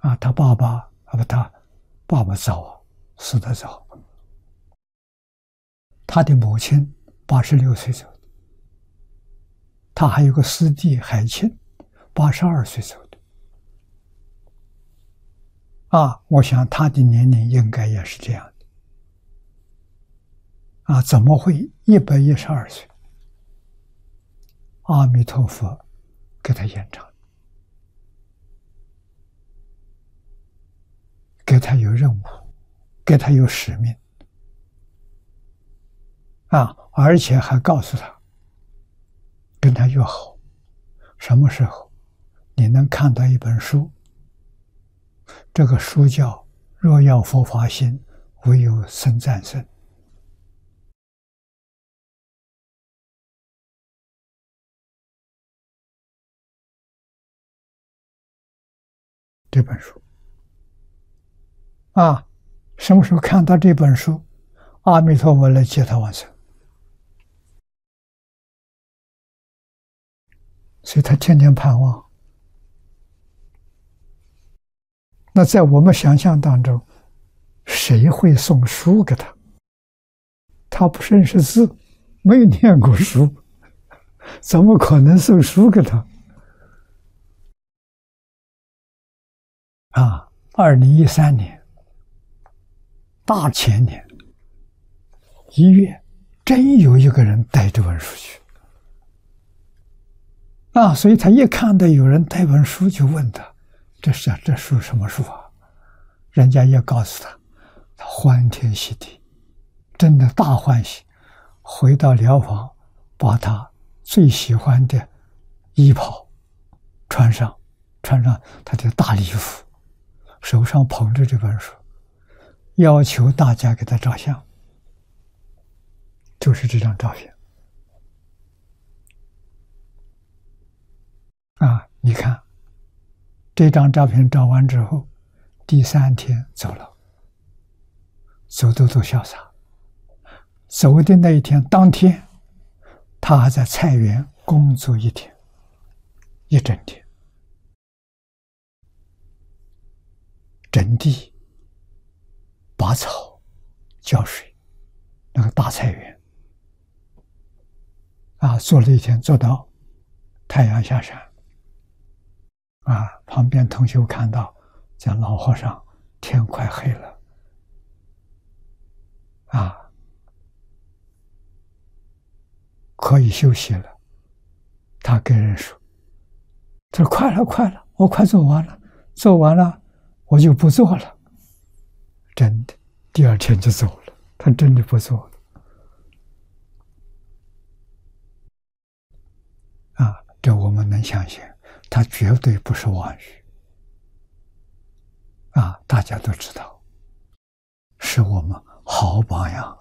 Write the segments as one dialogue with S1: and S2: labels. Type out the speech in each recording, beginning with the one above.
S1: 他爸爸他爸爸早啊，死得早。他的母亲86岁走的，他还有个师弟海清82岁走的。我想他的年龄应该也是这样的。怎么会112岁？阿弥陀佛给他延长，给他有任务，给他有使命。而且还告诉他，跟他约好，什么时候你能看到一本书，这个书叫《若要佛法心，唯有僧赞僧》。这本书什么时候看到这本书，阿弥陀佛来接他往生。所以他天天盼望。那在我们想象当中，谁会送书给他？他不认识字，没有念过书，怎么可能送书给他？2013年大前年1月，真有一个人带这本书去。所以他一看到有人带本书，就问他：“这书什么书啊？”人家也告诉他，他欢天喜地，真的大欢喜，回到疗房，把他最喜欢的衣袍穿上他的大礼服，手上捧着这本书，要求大家给他照相，就是这张照片。你看这张照片照完之后，第3天走了，走都潇洒。走的那一天当天，他还在菜园工作一整天，整地、拔草、浇水，那个大菜园做了一天，做到太阳下山。旁边同学看到，讲老和尚天快黑了，可以休息了。他跟人说：“他说快了，我快做完了，我就不做了。”真的，第2天就走了，他真的不做了。这我们能相信，他绝对不是妄语。大家都知道，是我们好榜样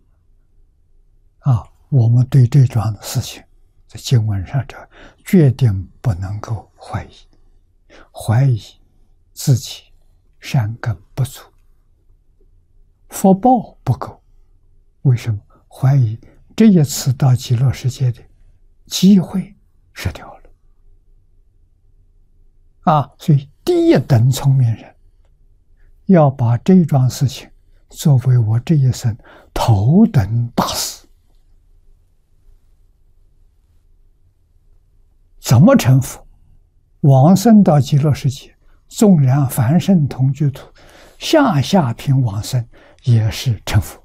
S1: 我们对这桩的事情，在经文上决定不能够怀疑自己善根不足，福报不够。为什么怀疑这一次到极乐世界的机会失掉了？所以第一等聪明人要把这桩事情作为我这一生头等大事。怎么成佛？往生到极乐世界，纵然凡圣同居土，下品往生也是成佛。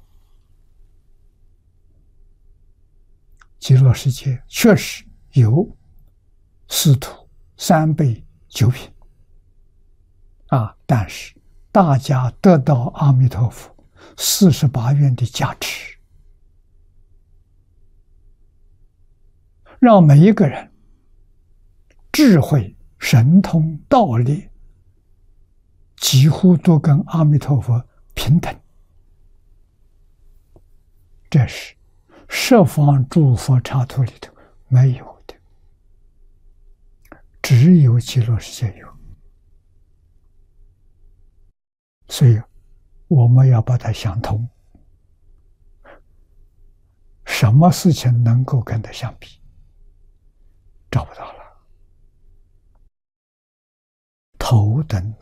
S1: 极乐世界确实有四土3辈9品但是大家得到阿弥陀佛48愿的加持，让每一个人智慧、神通、道力几乎都跟阿弥陀佛平等。这是十方诸佛刹土里头没有的，只有极乐世界有。所以我们要把它想通，什么事情能够跟它相比？找不到了。头等